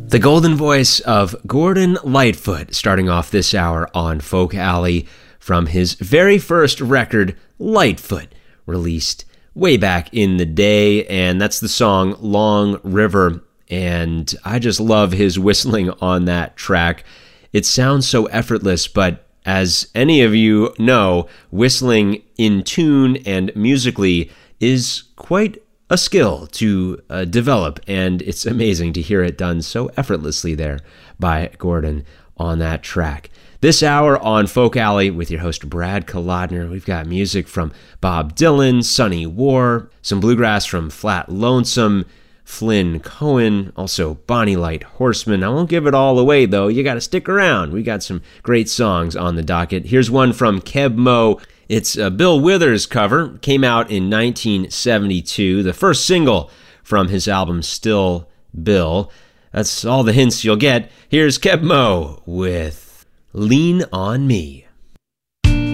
The golden voice of Gordon Lightfoot starting off this hour on Folk Alley from his very first record, Lightfoot, released way back in the day, and that's the song Long River, and I just love his whistling on that track. It sounds so effortless, but as any of you know, whistling in tune and musically is quite a skill to develop, and it's amazing to hear it done so effortlessly there by Gordon on that track. This hour on Folk Alley with your host Brad Kolodner, we've got music from Bob Dylan, Sonny War, some bluegrass from Flat Lonesome, Flynn Cohen, also Bonnie Light Horseman. I won't give it all away though, you gotta stick around. We got some great songs on the docket. Here's one from Keb Mo. It's a Bill Withers cover, came out in 1972, the first single from his album Still Bill. That's all the hints you'll get. Here's Keb Mo with Lean on Me.